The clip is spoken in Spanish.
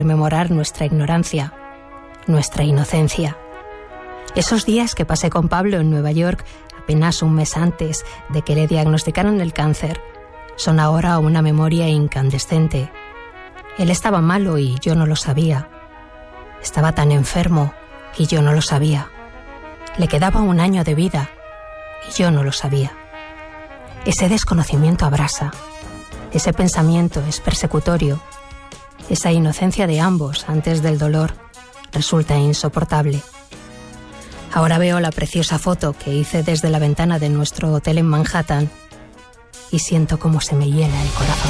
rememorar nuestra ignorancia, nuestra inocencia. Esos días que pasé con Pablo en Nueva York, apenas un mes antes de que le diagnosticaran el cáncer, son ahora una memoria incandescente. Él estaba malo y yo no lo sabía. Estaba tan enfermo y yo no lo sabía. Le quedaba 1 año de vida y yo no lo sabía. Ese desconocimiento abrasa. Ese pensamiento es persecutorio. Esa inocencia de ambos antes del dolor resulta insoportable. Ahora veo la preciosa foto que hice desde la ventana de nuestro hotel en Manhattan y siento cómo se me hiela el corazón.